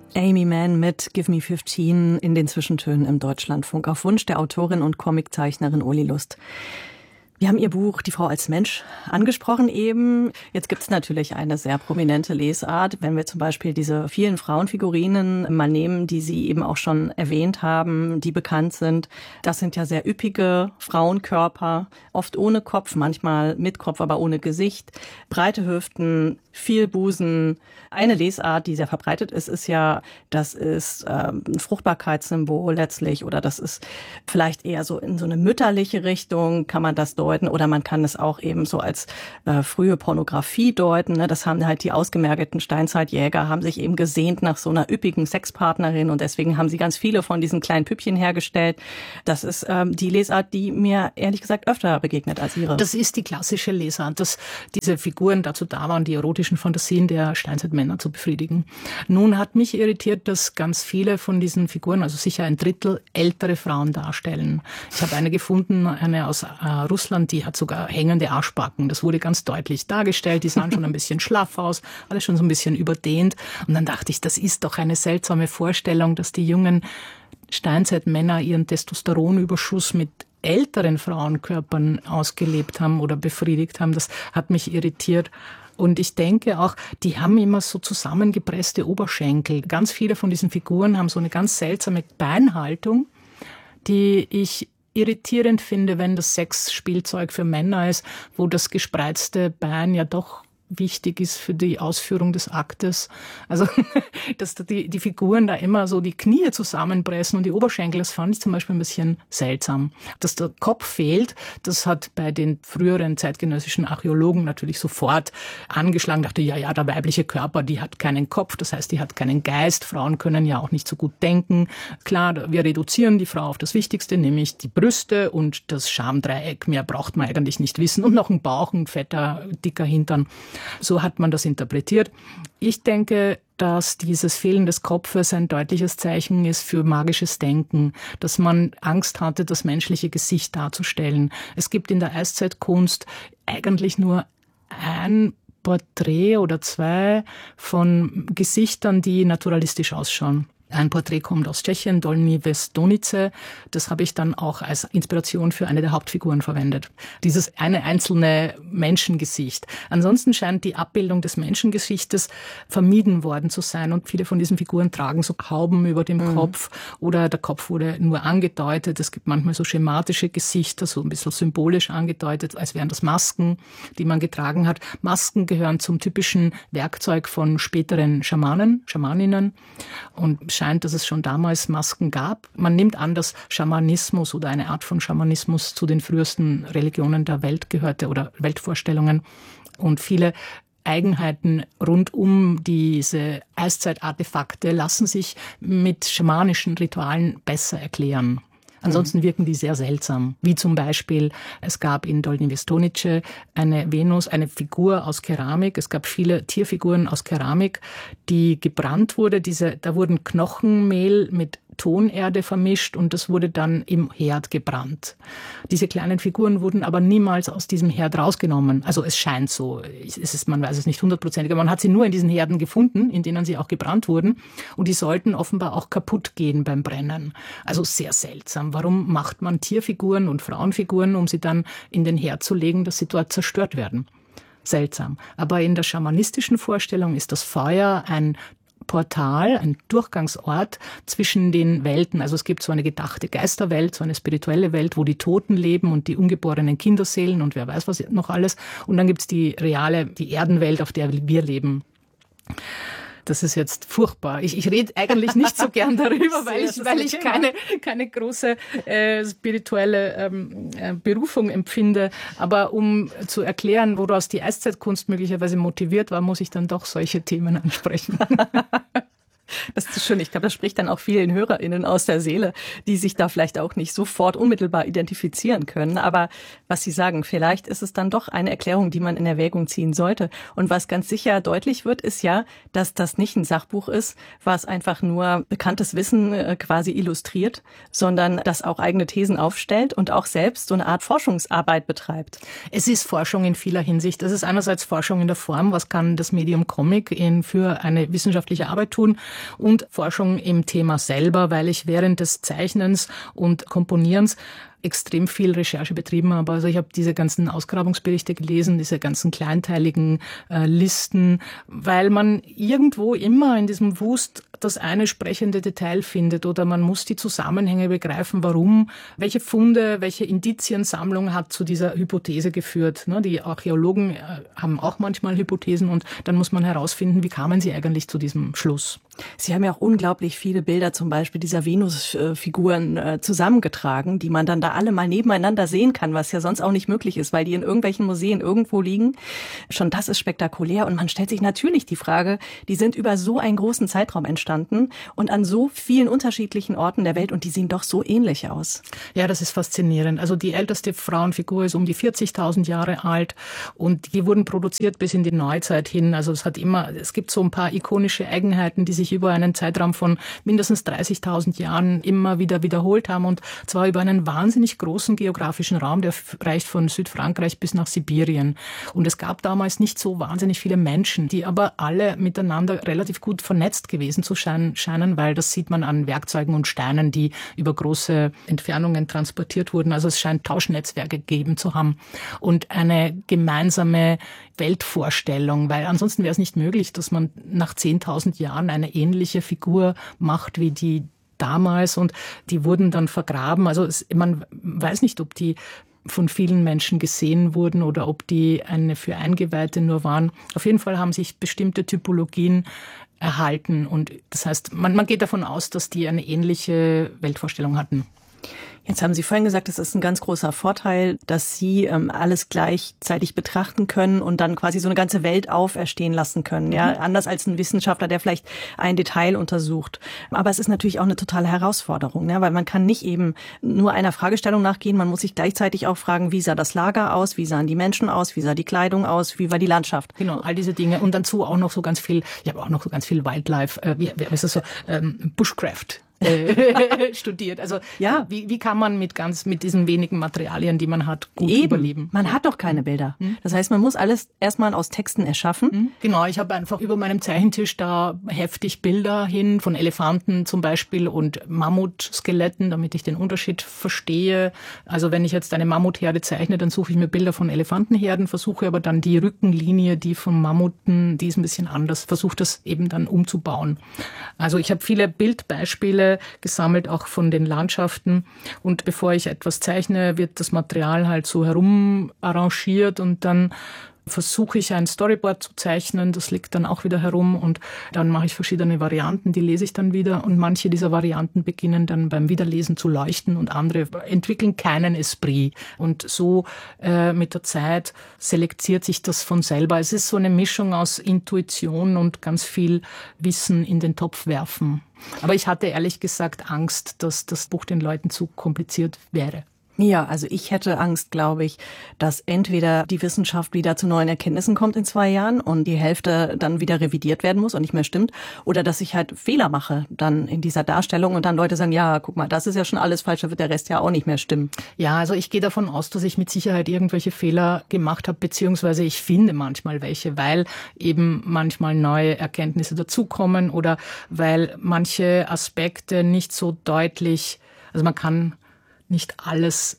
Aimee Mann mit Give Me 15 in den Zwischentönen im Deutschlandfunk auf Wunsch der Autorin und Comiczeichnerin Uli Lust. Wir haben Ihr Buch Die Frau als Mensch angesprochen eben. Jetzt gibt es natürlich eine sehr prominente Lesart. Wenn wir zum Beispiel diese vielen Frauenfigurinen mal nehmen, die Sie eben auch schon erwähnt haben, die bekannt sind. Das sind ja sehr üppige Frauenkörper, oft ohne Kopf, manchmal mit Kopf, aber ohne Gesicht. Breite Hüften, viel Busen. Eine Lesart, die sehr verbreitet ist, ist ja, das ist ein Fruchtbarkeitssymbol letztlich oder das ist vielleicht eher so in so eine mütterliche Richtung, kann man das deuten oder man kann es auch eben so als frühe Pornografie deuten. Ne? Das haben halt die ausgemergelten Steinzeitjäger, haben sich eben gesehnt nach so einer üppigen Sexpartnerin und deswegen haben sie ganz viele von diesen kleinen Püppchen hergestellt. Das ist die Lesart, die mir ehrlich gesagt öfter begegnet als Ihre. Das ist die klassische Lesart, dass diese Figuren dazu da waren, die erotischen Fantasien der Steinzeitmänner zu befriedigen. Nun hat mich irritiert, dass ganz viele von diesen Figuren, also sicher ein Drittel, ältere Frauen darstellen. Ich habe eine gefunden, eine aus Russland, die hat sogar hängende Arschbacken. Das wurde ganz deutlich dargestellt. Die sahen schon ein bisschen schlaff aus, alles schon so ein bisschen überdehnt. Und dann dachte ich, das ist doch eine seltsame Vorstellung, dass die jungen Steinzeitmänner ihren Testosteronüberschuss mit älteren Frauenkörpern ausgelebt haben oder befriedigt haben. Das hat mich irritiert. Und ich denke auch, die haben immer so zusammengepresste Oberschenkel. Ganz viele von diesen Figuren haben so eine ganz seltsame Beinhaltung, die ich irritierend finde, wenn das Sexspielzeug für Männer ist, wo das gespreizte Bein ja doch wichtig ist für die Ausführung des Aktes. Also, dass die Figuren da immer so die Knie zusammenpressen und die Oberschenkel, das fand ich zum Beispiel ein bisschen seltsam. Dass der Kopf fehlt, das hat bei den früheren zeitgenössischen Archäologen natürlich sofort angeschlagen. Dachte, ja, der weibliche Körper, die hat keinen Kopf, das heißt, die hat keinen Geist. Frauen können ja auch nicht so gut denken. Klar, wir reduzieren die Frau auf das Wichtigste, nämlich die Brüste und das Schamdreieck. Mehr braucht man eigentlich nicht wissen. Und noch ein Bauch, ein fetter, dicker Hintern. So hat man das interpretiert. Ich denke, dass dieses Fehlen des Kopfes ein deutliches Zeichen ist für magisches Denken, dass man Angst hatte, das menschliche Gesicht darzustellen. Es gibt in der Eiszeitkunst eigentlich nur ein Porträt oder zwei von Gesichtern, die naturalistisch ausschauen. Ein Porträt kommt aus Tschechien, Dolní Věstonice. Das habe ich dann auch als Inspiration für eine der Hauptfiguren verwendet. Dieses eine einzelne Menschengesicht. Ansonsten scheint die Abbildung des Menschengesichtes vermieden worden zu sein. Und viele von diesen Figuren tragen so Hauben über dem Kopf oder der Kopf wurde nur angedeutet. Es gibt manchmal so schematische Gesichter, so ein bisschen symbolisch angedeutet, als wären das Masken, die man getragen hat. Masken gehören zum typischen Werkzeug von späteren Schamanen, Schamaninnen. Und scheint, dass es schon damals Masken gab. Man nimmt an, dass Schamanismus oder eine Art von Schamanismus zu den frühesten Religionen der Welt gehörte oder Weltvorstellungen. Und viele Eigenheiten rund um diese Eiszeitartefakte lassen sich mit schamanischen Ritualen besser erklären. Ansonsten wirken die sehr seltsam. Wie zum Beispiel, es gab in Dolní Věstonice eine Venus, eine Figur aus Keramik. Es gab viele Tierfiguren aus Keramik, die gebrannt wurde. Da wurden Knochenmehl mit Tonerde vermischt und das wurde dann im Herd gebrannt. Diese kleinen Figuren wurden aber niemals aus diesem Herd rausgenommen. Also es scheint so, man weiß es nicht hundertprozentig, aber man hat sie nur in diesen Herden gefunden, in denen sie auch gebrannt wurden und die sollten offenbar auch kaputt gehen beim Brennen. Also sehr seltsam. Warum macht man Tierfiguren und Frauenfiguren, um sie dann in den Herd zu legen, dass sie dort zerstört werden? Seltsam. Aber in der schamanistischen Vorstellung ist das Feuer ein Portal, ein Durchgangsort zwischen den Welten. Also es gibt so eine gedachte Geisterwelt, so eine spirituelle Welt, wo die Toten leben und die ungeborenen Kinderseelen und wer weiß was noch alles. Und dann gibt es die reale, die Erdenwelt, auf der wir leben. Das ist jetzt furchtbar. Ich rede eigentlich nicht so gern darüber, weil ich keine große spirituelle Berufung empfinde. Aber um zu erklären, woraus die Eiszeitkunst möglicherweise motiviert war, muss ich dann doch solche Themen ansprechen. Das ist schön. Ich glaube, das spricht dann auch vielen HörerInnen aus der Seele, die sich da vielleicht auch nicht sofort unmittelbar identifizieren können. Aber was Sie sagen, vielleicht ist es dann doch eine Erklärung, die man in Erwägung ziehen sollte. Und was ganz sicher deutlich wird, ist ja, dass das nicht ein Sachbuch ist, was einfach nur bekanntes Wissen quasi illustriert, sondern das auch eigene Thesen aufstellt und auch selbst so eine Art Forschungsarbeit betreibt. Es ist Forschung in vieler Hinsicht. Es ist einerseits Forschung in der Form, was kann das Medium Comic für eine wissenschaftliche Arbeit tun. und Forschung im Thema selber, weil ich während des Zeichnens und Komponierens extrem viel Recherche betrieben habe. Also ich habe diese ganzen Ausgrabungsberichte gelesen, diese ganzen kleinteiligen Listen, weil man irgendwo immer in diesem Wust das eine sprechende Detail findet oder man muss die Zusammenhänge begreifen, warum, welche Funde, welche Indiziensammlung hat zu dieser Hypothese geführt. Die Archäologen haben auch manchmal Hypothesen und dann muss man herausfinden, wie kamen sie eigentlich zu diesem Schluss. Sie haben ja auch unglaublich viele Bilder zum Beispiel dieser Venus-Figuren zusammengetragen, die man dann da alle mal nebeneinander sehen kann, was ja sonst auch nicht möglich ist, weil die in irgendwelchen Museen irgendwo liegen. Schon das ist spektakulär und man stellt sich natürlich die Frage, die sind über so einen großen Zeitraum entstanden und an so vielen unterschiedlichen Orten der Welt und die sehen doch so ähnlich aus. Ja, das ist faszinierend. Also die älteste Frauenfigur ist um die 40.000 Jahre alt und die wurden produziert bis in die Neuzeit hin. Also es gibt so ein paar ikonische Eigenheiten, die sich über einen Zeitraum von mindestens 30.000 Jahren immer wieder wiederholt haben und zwar über einen wahnsinnig großen geografischen Raum, der reicht von Südfrankreich bis nach Sibirien. Und es gab damals nicht so wahnsinnig viele Menschen, die aber alle miteinander relativ gut vernetzt gewesen zu scheinen, weil das sieht man an Werkzeugen und Steinen, die über große Entfernungen transportiert wurden. Also es scheint Tauschnetzwerke gegeben zu haben und eine gemeinsame Weltvorstellung, weil ansonsten wäre es nicht möglich, dass man nach 10.000 Jahren eine ähnliche Figur macht wie die damals und die wurden dann vergraben. Also man weiß nicht, ob die von vielen Menschen gesehen wurden oder ob die eine für Eingeweihte nur waren. Auf jeden Fall haben sich bestimmte Typologien erhalten und das heißt, man geht davon aus, dass die eine ähnliche Weltvorstellung hatten. Jetzt haben Sie vorhin gesagt, es ist ein ganz großer Vorteil, dass Sie alles gleichzeitig betrachten können und dann quasi so eine ganze Welt auferstehen lassen können. Ja, anders als ein Wissenschaftler, der vielleicht ein Detail untersucht. Aber es ist natürlich auch eine totale Herausforderung, ne? Weil man kann nicht eben nur einer Fragestellung nachgehen. Man muss sich gleichzeitig auch fragen, wie sah das Lager aus, wie sahen die Menschen aus, wie sah die Kleidung aus, wie war die Landschaft. Genau, all diese Dinge und dazu auch noch so ganz viel. Ich habe auch noch so ganz viel Wildlife, Bushcraft. Studiert. Also ja, wie kann man mit diesen wenigen Materialien, die man hat, gut überleben? Man hat doch keine Bilder. Das heißt, man muss alles erstmal aus Texten erschaffen. Genau, ich habe einfach über meinem Zeichentisch da heftig Bilder hin von Elefanten zum Beispiel und Mammutskeletten, damit ich den Unterschied verstehe. Also wenn ich jetzt eine Mammutherde zeichne, dann suche ich mir Bilder von Elefantenherden, versuche aber dann die Rückenlinie, die von Mammuten, die ist ein bisschen anders, versuche das eben dann umzubauen. Also ich habe viele Bildbeispiele gesammelt, auch von den Landschaften. Und bevor ich etwas zeichne, wird das Material halt so herum arrangiert und dann versuche ich ein Storyboard zu zeichnen, das liegt dann auch wieder herum und dann mache ich verschiedene Varianten, die lese ich dann wieder und manche dieser Varianten beginnen dann beim Wiederlesen zu leuchten und andere entwickeln keinen Esprit und so mit der Zeit selektiert sich das von selber. Es ist so eine Mischung aus Intuition und ganz viel Wissen in den Topf werfen. Aber ich hatte ehrlich gesagt Angst, dass das Buch den Leuten zu kompliziert wäre. Ja, also ich hätte Angst, glaube ich, dass entweder die Wissenschaft wieder zu neuen Erkenntnissen kommt in 2 Jahren und die Hälfte dann wieder revidiert werden muss und nicht mehr stimmt, oder dass ich halt Fehler mache dann in dieser Darstellung und dann Leute sagen, ja, guck mal, das ist ja schon alles falsch, da wird der Rest ja auch nicht mehr stimmen. Ja, also ich gehe davon aus, dass ich mit Sicherheit irgendwelche Fehler gemacht habe, beziehungsweise ich finde manchmal welche, weil eben manchmal neue Erkenntnisse dazukommen oder weil manche Aspekte nicht so deutlich, also man kann nicht alles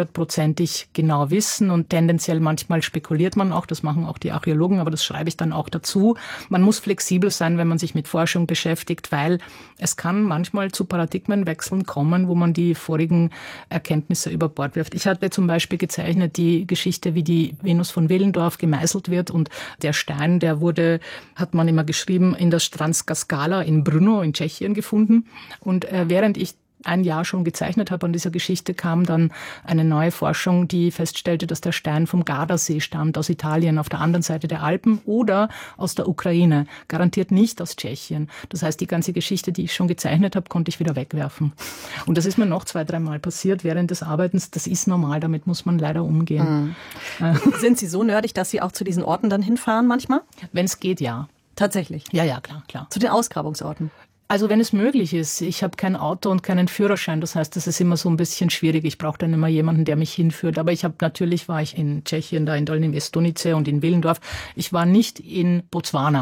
100%ig genau wissen und tendenziell manchmal spekuliert man auch, das machen auch die Archäologen, aber das schreibe ich dann auch dazu. Man muss flexibel sein, wenn man sich mit Forschung beschäftigt, weil es kann manchmal zu Paradigmenwechseln kommen, wo man die vorigen Erkenntnisse über Bord wirft. Ich hatte zum Beispiel gezeichnet die Geschichte, wie die Venus von Willendorf gemeißelt wird und der Stein, der wurde, hat man immer geschrieben, in der Stranska Skala in Brno in Tschechien gefunden und während ich ein Jahr schon gezeichnet habe an dieser Geschichte, kam dann eine neue Forschung, die feststellte, dass der Stein vom Gardasee stammt, aus Italien auf der anderen Seite der Alpen oder aus der Ukraine, garantiert nicht aus Tschechien. Das heißt, die ganze Geschichte, die ich schon gezeichnet habe, konnte ich wieder wegwerfen. Und das ist mir noch 2-3 Mal passiert während des Arbeitens. Das ist normal, damit muss man leider umgehen. Sind Sie so nerdig, dass Sie auch zu diesen Orten dann hinfahren manchmal? Wenn es geht, ja. Tatsächlich? Ja, klar. Zu den Ausgrabungsorten? Also wenn es möglich ist. Ich habe kein Auto und keinen Führerschein. Das heißt, das ist immer so ein bisschen schwierig. Ich brauche dann immer jemanden, der mich hinführt. Aber natürlich war ich in Tschechien, da in Dolní Městonice und in Willendorf. Ich war nicht in Botswana.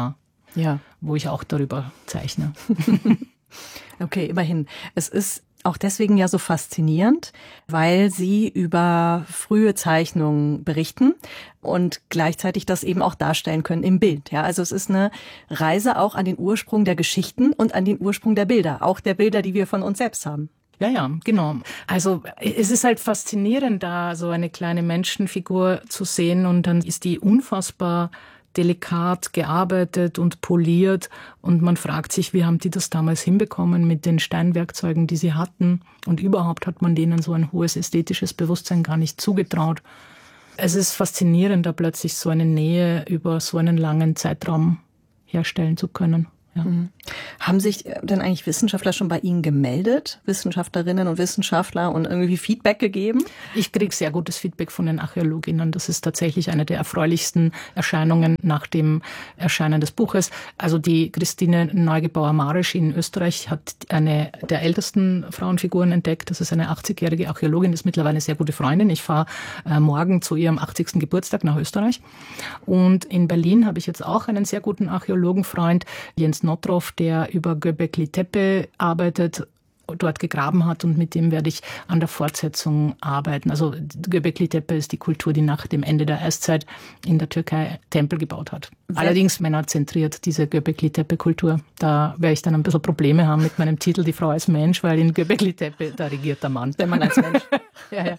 wo ich auch darüber zeichne. Okay, immerhin. Es ist auch deswegen ja so faszinierend, weil Sie über frühe Zeichnungen berichten und gleichzeitig das eben auch darstellen können im Bild. Ja, also es ist eine Reise auch an den Ursprung der Geschichten und an den Ursprung der Bilder, auch der Bilder, die wir von uns selbst haben. Ja, genau. Also es ist halt faszinierend, da so eine kleine Menschenfigur zu sehen und dann ist die unfassbar delikat gearbeitet und poliert und man fragt sich, wie haben die das damals hinbekommen mit den Steinwerkzeugen, die sie hatten, und überhaupt hat man denen so ein hohes ästhetisches Bewusstsein gar nicht zugetraut. Es ist faszinierend, da plötzlich so eine Nähe über so einen langen Zeitraum herstellen zu können. Ja. Haben sich denn eigentlich Wissenschaftler schon bei Ihnen gemeldet? Wissenschaftlerinnen und Wissenschaftler und irgendwie Feedback gegeben? Ich kriege sehr gutes Feedback von den Archäologinnen. Das ist tatsächlich eine der erfreulichsten Erscheinungen nach dem Erscheinen des Buches. Also die Christine Neugebauer-Marisch in Österreich hat eine der ältesten Frauenfiguren entdeckt. Das ist eine 80-jährige Archäologin, das ist mittlerweile eine sehr gute Freundin. Ich fahre morgen zu ihrem 80. Geburtstag nach Österreich. Und in Berlin habe ich jetzt auch einen sehr guten Archäologenfreund, Jens Nottroff, der über Göbekli Tepe arbeitet, dort gegraben hat, und mit dem werde ich an der Fortsetzung arbeiten. Also Göbekli Tepe ist die Kultur, die nach dem Ende der Eiszeit in der Türkei Tempel gebaut hat. Allerdings männerzentriert, diese Göbekli Tepe Kultur. Da werde ich dann ein bisschen Probleme haben mit meinem Titel Die Frau als Mensch, weil in Göbekli Tepe, da regiert der Mann. Der Mann als Mensch. Ja.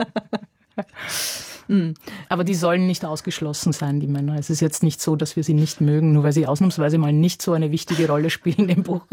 Aber die sollen nicht ausgeschlossen sein, die Männer. Es ist jetzt nicht so, dass wir sie nicht mögen, nur weil sie ausnahmsweise mal nicht so eine wichtige Rolle spielen im Buch.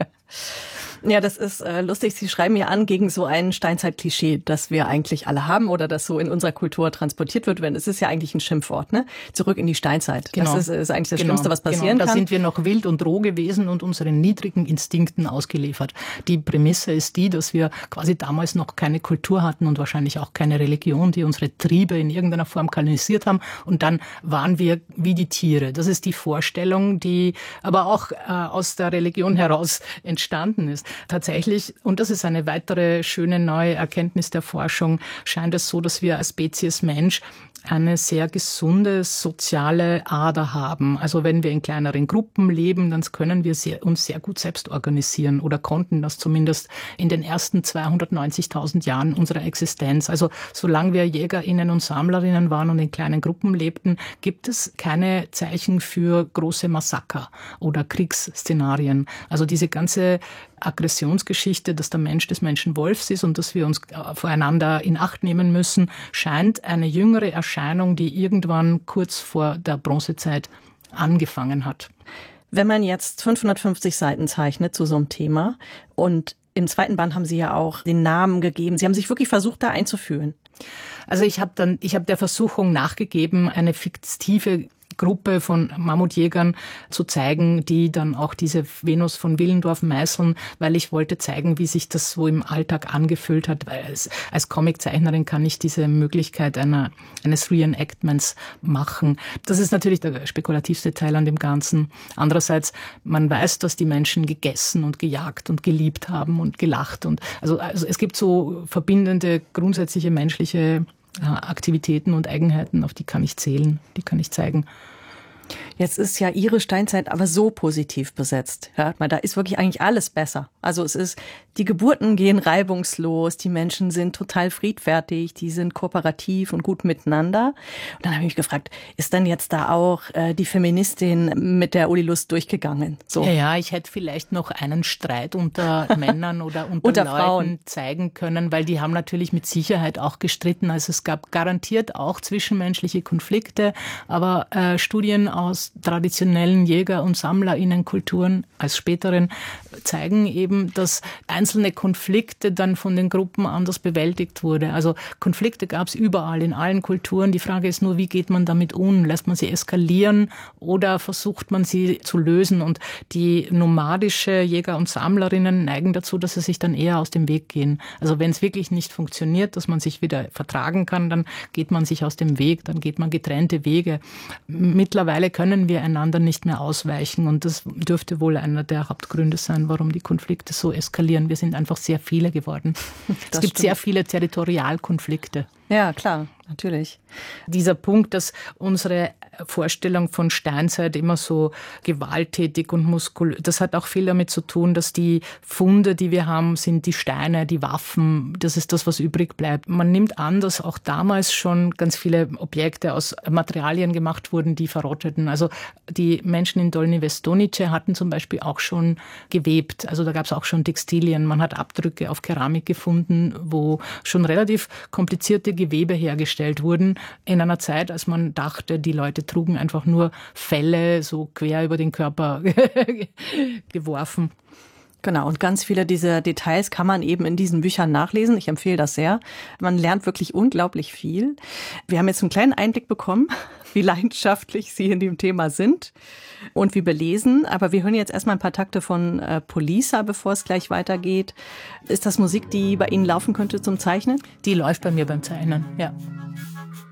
Ja, das ist lustig. Sie schreiben ja an gegen so ein Steinzeit-Klischee, das wir eigentlich alle haben oder das so in unserer Kultur transportiert wird. Es ist ja eigentlich ein Schimpfwort, ne? Zurück in die Steinzeit. Genau. Das ist eigentlich das Schlimmste, was passieren kann. Da sind wir noch wild und roh gewesen und unseren niedrigen Instinkten ausgeliefert. Die Prämisse ist die, dass wir quasi damals noch keine Kultur hatten und wahrscheinlich auch keine Religion, die unsere Triebe in irgendeiner Form kanalisiert haben. Und dann waren wir wie die Tiere. Das ist die Vorstellung, die aber auch aus der Religion heraus entstanden ist. Tatsächlich, und das ist eine weitere schöne neue Erkenntnis der Forschung, scheint es so, dass wir als Spezies Mensch eine sehr gesunde soziale Ader haben. Also wenn wir in kleineren Gruppen leben, dann können wir uns sehr gut selbst organisieren oder konnten das zumindest in den ersten 290.000 Jahren unserer Existenz. Also solange wir JägerInnen und Sammlerinnen waren und in kleinen Gruppen lebten, gibt es keine Zeichen für große Massaker oder Kriegsszenarien. Also diese ganze Aggressionsgeschichte, dass der Mensch des Menschen Wolfs ist und dass wir uns voreinander in Acht nehmen müssen, scheint eine jüngere Erscheinung, die irgendwann kurz vor der Bronzezeit angefangen hat. Wenn man jetzt 550 Seiten zeichnet zu so einem Thema, und im zweiten Band haben Sie ja auch den Namen gegeben, Sie haben sich wirklich versucht, da einzufühlen. Also ich habe der Versuchung nachgegeben, eine fiktive Gruppe von Mammutjägern zu zeigen, die dann auch diese Venus von Willendorf meißeln, weil ich wollte zeigen, wie sich das so im Alltag angefühlt hat, weil als Comiczeichnerin kann ich diese Möglichkeit eines Reenactments machen. Das ist natürlich der spekulativste Teil an dem Ganzen. Andererseits, man weiß, dass die Menschen gegessen und gejagt und geliebt haben und gelacht, und also es gibt so verbindende, grundsätzliche menschliche Aktivitäten und Eigenheiten, auf die kann ich zählen, die kann ich zeigen. Jetzt ist ja Ihre Steinzeit aber so positiv besetzt. Hört mal, da ist wirklich eigentlich alles besser. Also die Geburten gehen reibungslos, die Menschen sind total friedfertig, die sind kooperativ und gut miteinander. Und dann habe ich mich gefragt, ist dann jetzt da auch die Feministin mit der Uli Lust durchgegangen? So. Ja, ich hätte vielleicht noch einen Streit unter Männern oder unter Leuten Frauen zeigen können, weil die haben natürlich mit Sicherheit auch gestritten. Also es gab garantiert auch zwischenmenschliche Konflikte, aber Studien aus traditionellen Jäger- und Sammlerinnenkulturen als späteren zeigen eben, dass einzelne Konflikte dann von den Gruppen anders bewältigt wurde. Also Konflikte gab es überall, in allen Kulturen. Die Frage ist nur, wie geht man damit um? Lässt man sie eskalieren oder versucht man sie zu lösen? Und die nomadische Jäger und Sammlerinnen neigen dazu, dass sie sich dann eher aus dem Weg gehen. Also wenn es wirklich nicht funktioniert, dass man sich wieder vertragen kann, dann geht man sich aus dem Weg, dann geht man getrennte Wege. Mittlerweile können wir einander nicht mehr ausweichen, und das dürfte wohl einer der Hauptgründe sein, warum die Konflikte so eskalieren. Wir sind einfach sehr viele geworden. Es gibt sehr viele Territorialkonflikte. Ja, klar, natürlich. Dieser Punkt, dass unsere Vorstellung von Steinzeit immer so gewalttätig und muskulös. Das hat auch viel damit zu tun, dass die Funde, die wir haben, sind die Steine, die Waffen. Das ist das, was übrig bleibt. Man nimmt an, dass auch damals schon ganz viele Objekte aus Materialien gemacht wurden, die verrotteten. Also die Menschen in Dolní Věstonice hatten zum Beispiel auch schon gewebt. Also da gab es auch schon Textilien. Man hat Abdrücke auf Keramik gefunden, wo schon relativ komplizierte Gewebe hergestellt wurden in einer Zeit, als man dachte, die Leute trugen einfach nur Felle so quer über den Körper geworfen. Genau, und ganz viele dieser Details kann man eben in diesen Büchern nachlesen. Ich empfehle das sehr. Man lernt wirklich unglaublich viel. Wir haben jetzt einen kleinen Einblick bekommen, wie leidenschaftlich Sie in dem Thema sind und wie belesen. Aber wir hören jetzt erstmal ein paar Takte von Polisa, bevor es gleich weitergeht. Ist das Musik, die bei Ihnen laufen könnte zum Zeichnen? Die läuft bei mir beim Zeichnen, ja.